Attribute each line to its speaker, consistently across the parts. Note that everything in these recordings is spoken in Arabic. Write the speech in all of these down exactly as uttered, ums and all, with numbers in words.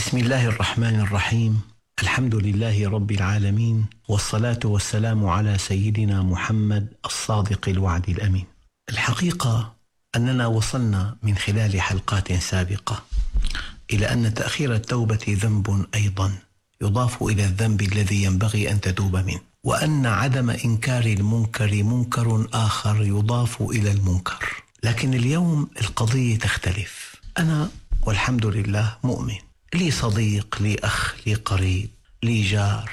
Speaker 1: بسم الله الرحمن الرحيم. الحمد لله رب العالمين، والصلاة والسلام على سيدنا محمد الصادق الوعد الأمين. الحقيقة أننا وصلنا من خلال حلقات سابقة إلى أن تأخير التوبة ذنب أيضا يضاف إلى الذنب الذي ينبغي أن تتوب منه، وأن عدم إنكار المنكر منكر آخر يضاف إلى المنكر. لكن اليوم القضية تختلف. أنا والحمد لله مؤمن، لي صديق، لي أخ، لي قريب، لي جار،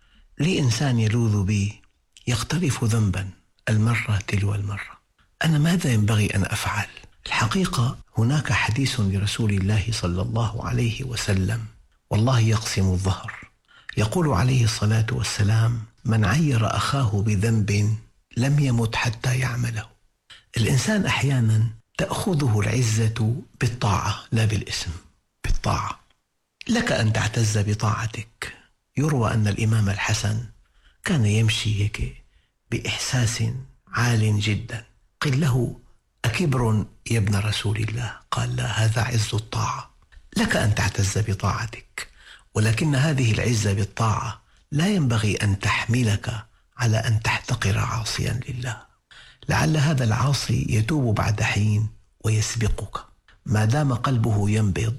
Speaker 1: لي إنسان يلوذ بي يقترف ذنبا المرة تلو المرة. أنا ماذا ينبغي أن أفعل؟ الحقيقة هناك حديث لرسول الله صلى الله عليه وسلم والله يقسم الظهر، يقول عليه الصلاة والسلام: من عير أخاه بذنب لم يمت حتى يعمله. الإنسان أحيانا تأخذه العزة بالطاعة لا بالاسم، بالطاعة. لك أن تعتز بطاعتك. يروى أن الإمام الحسن كان يمشي هيك بإحساس عال جدا. قيل له: أكبر يا ابن رسول الله؟ قال: لا، هذا عز الطاعة. لك أن تعتز بطاعتك، ولكن هذه العزة بالطاعة لا ينبغي أن تحملك على أن تحتقر عاصيا لله. لعل هذا العاصي يتوب بعد حين ويسبقك. ما دام قلبه ينبض،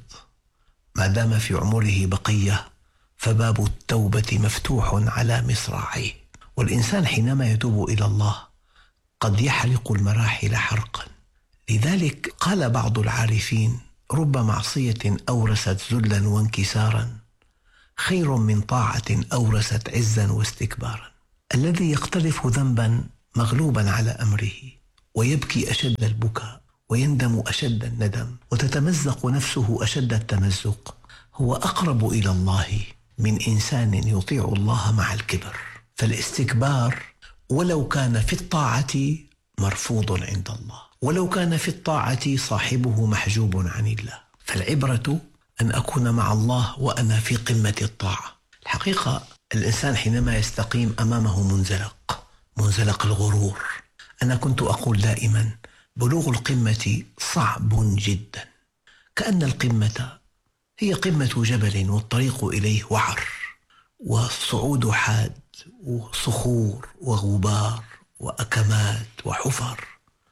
Speaker 1: ما دام في عمره بقية، فباب التوبة مفتوح على مصراعيه. والإنسان حينما يتوب إلى الله قد يحرق المراحل حرقا. لذلك قال بعض العارفين: رب معصية أورست ذلا وانكسارا خير من طاعة أورست عزا واستكبارا. الذي يقترف ذنبا مغلوبا على أمره ويبكي أشد البكاء ويندم أشد الندم وتتمزق نفسه أشد التمزق هو أقرب إلى الله من إنسان يطيع الله مع الكبر. فالاستكبار ولو كان في الطاعة مرفوض عند الله، ولو كان في الطاعة صاحبه محجوب عن الله. فالعبرة أن أكون مع الله وأنا في قمة الطاعة. الحقيقة الإنسان حينما يستقيم أمامه منزلق، منزلق الغرور. أنا كنت أقول دائما: بلوغ القمة صعب جدا، كأن القمة هي قمة جبل والطريق إليه وعر والصعود حاد وصخور وغبار وأكمات وحفر.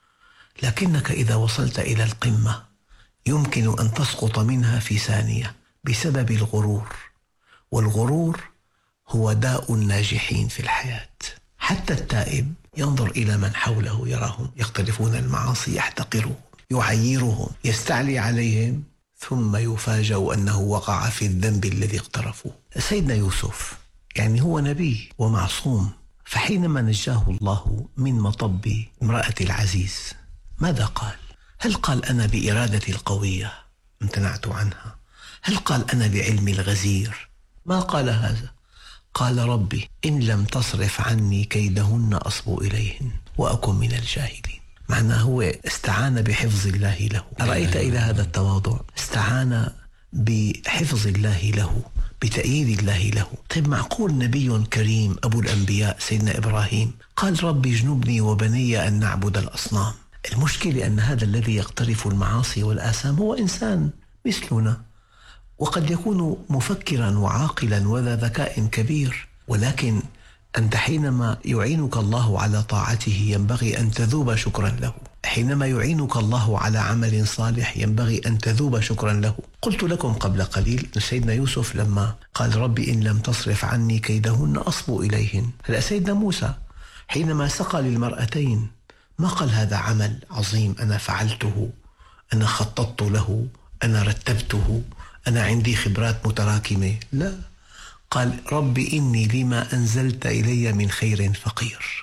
Speaker 1: لكنك إذا وصلت إلى القمة يمكن أن تسقط منها في ثانية بسبب الغرور، والغرور هو داء الناجحين في الحياة. حتى التائب ينظر إلى من حوله يراهم يقترفون المعاصي، يحتقرهم، يعيرهم، يستعلي عليهم، ثم يفاجأ أنه وقع في الذنب الذي اقترفوه. سيدنا يوسف يعني هو نبي ومعصوم، فحينما نجاه الله من مطب امرأة العزيز ماذا قال؟ هل قال: أنا بإرادتي القوية امتنعت عنها؟ هل قال: أنا بعلمي الغزير؟ ما قال هذا. قال: ربي إن لم تصرف عني كيدهن أصب إليهن وأكن من الجاهلين. معناه هو استعان بحفظ الله له. أرأيت إلى هذا التواضع؟ استعان بحفظ الله له، بتأييد الله له. طيب معقول نبي كريم أبو الأنبياء سيدنا إبراهيم قال: ربي اجنبني وبني أن نعبد الأصنام؟ المشكلة أن هذا الذي يقترف المعاصي والآثام هو إنسان مثلنا، وقد يكون مفكرا وعاقلا وذا ذكاء كبير، ولكن أنت حينما يعينك الله على طاعته ينبغي أن تذوب شكرا له. حينما يعينك الله على عمل صالح ينبغي أن تذوب شكرا له. قلت لكم قبل قليل سيدنا يوسف لما قال: ربي إن لم تصرف عني كيدهن أصب إليهن. هلا سيدنا موسى حينما سقى للمرأتين ما قال: هذا عمل عظيم أنا فعلته، أنا خططت له، أنا رتبته، أنا عندي خبرات متراكمة. لا، قال: ربي إني لما أنزلت إلي من خير فقير.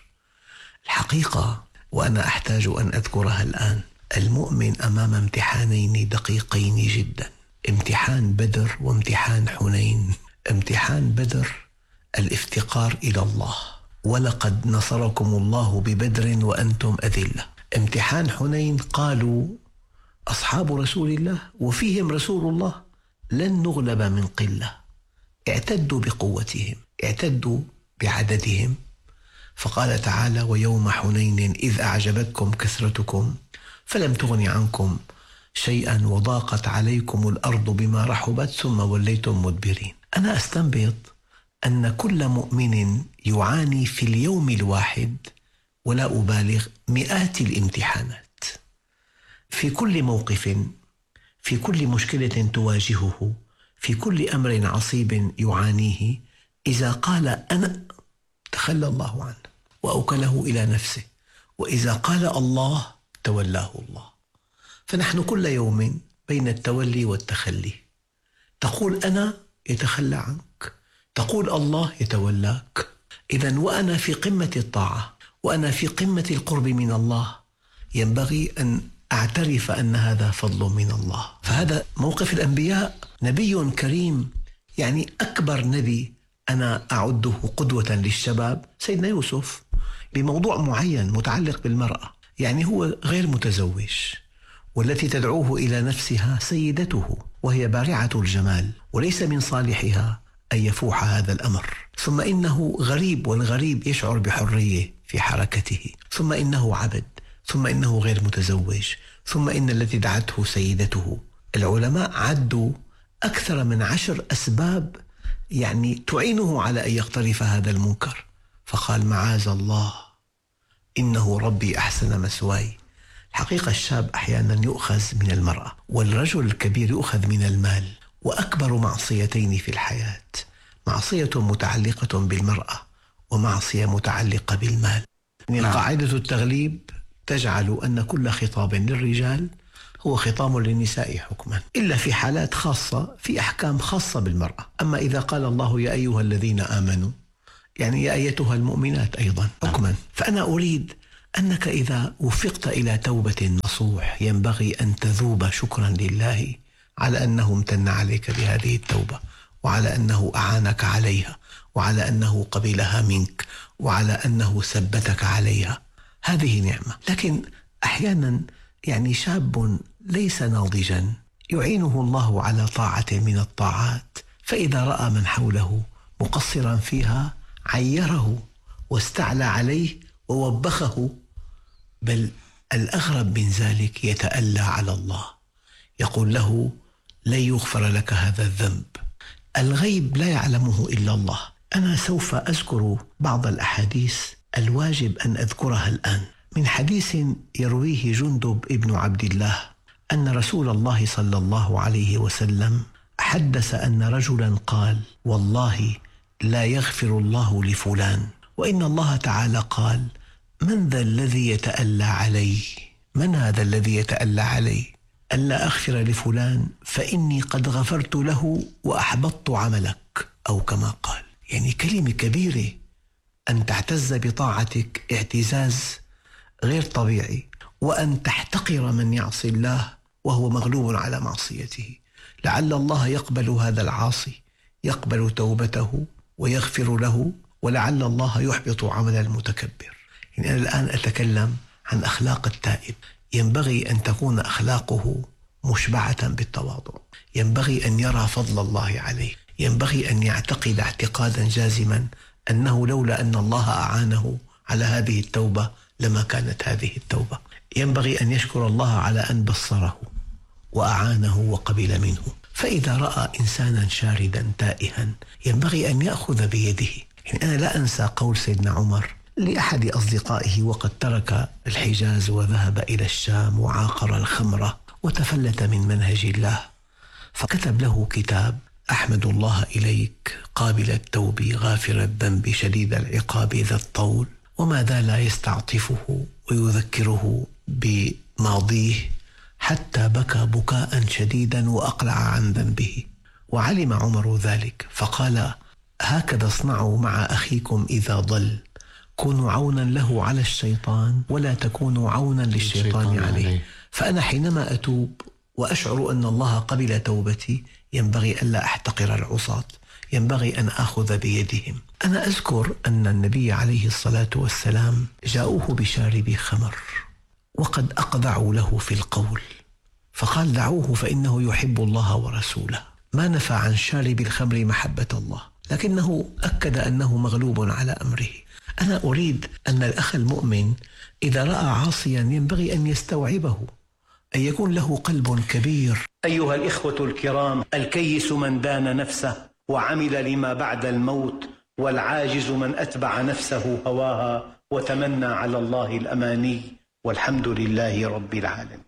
Speaker 1: الحقيقة وأنا أحتاج أن أذكرها الآن، المؤمن أمام امتحانين دقيقين جدا: امتحان بدر وامتحان حنين. امتحان بدر الافتقار إلى الله، ولقد نصركم الله ببدر وأنتم أذلة. امتحان حنين قالوا أصحاب رسول الله وفيهم رسول الله: لن نغلب من قلة. اعتدوا بقوتهم، اعتدوا بعددهم. فقال تعالى: ويوم حنين إذ أعجبتكم كثرتكم فلم تغن عنكم شيئا وضاقت عليكم الأرض بما رحبت ثم وليتم مدبرين. أنا أستنبط أن كل مؤمن يعاني في اليوم الواحد، ولا أبالغ، مئات الامتحانات في كل موقف، في كل مشكلة تواجهه، في كل أمر عصيب يعانيه. إذا قال أنا تخلى الله عنه وأوكله إلى نفسه، وإذا قال الله تولاه الله. فنحن كل يوم بين التولي والتخلي. تقول أنا يتخلى عنك، تقول الله يتولاك. إذن وأنا في قمة الطاعة وأنا في قمة القرب من الله، ينبغي أن أعترف أن هذا فضل من الله. فهذا موقف الأنبياء. نبي كريم، يعني أكبر نبي أنا أعده قدوة للشباب سيدنا يوسف، بموضوع معين متعلق بالمرأة. يعني هو غير متزوج، والتي تدعوه إلى نفسها سيدته، وهي بارعة الجمال، وليس من صالحها أن يفوح هذا الأمر. ثم إنه غريب، والغريب يشعر بحرية في حركته. ثم إنه عبد، ثم إنه غير متزوج، ثم إن التي دعته سيدته. العلماء عدوا أكثر من عشر أسباب يعني تعينه على أن يقترف هذا المنكر، فقال معاذ الله إنه ربي أحسن مثواي. حقيقة الشاب أحيانا يؤخذ من المرأة، والرجل الكبير يؤخذ من المال. وأكبر معصيتين في الحياة معصية متعلقة بالمرأة، ومعصية متعلقة بالمال. نعم. قاعدة التغليب تجعل أن كل خطاب للرجال هو خطاب للنساء حكما، إلا في حالات خاصة، في أحكام خاصة بالمرأة. أما إذا قال الله يا أيها الذين آمنوا، يعني يا أيتها المؤمنات أيضا حكما. فأنا أريد أنك إذا وفقت إلى توبة نصوح ينبغي أن تذوب شكرا لله على أنه امتن عليك بهذه التوبة، وعلى أنه أعانك عليها، وعلى أنه قبلها منك، وعلى أنه ثبتك عليها. هذه نعمة. لكن أحيانا يعني شاب ليس ناضجا يعينه الله على طاعة من الطاعات، فإذا رأى من حوله مقصرا فيها عيره واستعلى عليه ووبخه، بل الأغرب من ذلك يتألى على الله، يقول له لا يغفر لك هذا الذنب. الغيب لا يعلمه إلا الله. أنا سوف أذكر بعض الأحاديث الواجب أن أذكرها الآن. من حديث يرويه جندب ابن عبد الله أن رسول الله صلى الله عليه وسلم حدث أن رجلا قال والله لا يغفر الله لفلان، وإن الله تعالى قال من ذا الذي يتألى علي؟ من هذا الذي يتألى علي ألا أغفر لفلان فإني قد غفرت له وأحبطت عملك، أو كما قال. يعني كلمة كبيرة، أن تعتز بطاعتك اعتزاز غير طبيعي، وأن تحتقر من يعصي الله وهو مغلوب على معصيته. لعل الله يقبل هذا العاصي، يقبل توبته ويغفر له، ولعل الله يحبط عمل المتكبر. يعني أنا الآن أتكلم عن أخلاق التائب. ينبغي أن تكون أخلاقه مشبعة بالتواضع، ينبغي أن يرى فضل الله عليه، ينبغي أن يعتقد اعتقادا جازما أنه لولا أن الله أعانه على هذه التوبة لما كانت هذه التوبة. ينبغي أن يشكر الله على أن بصره وأعانه وقبل منه. فإذا رأى إنسانا شاردا تائها ينبغي أن يأخذ بيده. يعني أنا لا أنسى قول سيدنا عمر لأحد أصدقائه وقد ترك الحجاز وذهب إلى الشام وعاقر الخمرة وتفلت من منهج الله، فكتب له كتاب أحمد الله إليك قابل التوب غافر الذنب شديد العقاب ذا الطول، وما زال يستعطفه ويذكره بماضيه حتى بكى بكاء شديدا وأقلع عن ذنبه. وعلم عمر ذلك فقال هكذا اصنعوا مع أخيكم إذا ضل، كونوا عونا له على الشيطان ولا تكونوا عونا للشيطان عليه. فأنا حينما أتوب وأشعر أن الله قبل توبتي ينبغي ألا أحتقر العصاة، ينبغي أن أخذ بيدهم. أنا أذكر أن النبي عليه الصلاة والسلام جاءوه بشارب خمر وقد أقضعوا له في القول، فقال دعوه فإنه يحب الله ورسوله. ما نفى عن شارب الخمر محبة الله، لكنه أكد أنه مغلوب على أمره. أنا أريد أن الأخ المؤمن إذا رأى عاصيا ينبغي أن يستوعبه، أن يكون له قلب كبير. أيها الإخوة الكرام، الكيس من دان نفسه وعمل لما بعد الموت، والعاجز من أتبع نفسه هواها وتمنى على الله الأماني، والحمد لله رب العالمين.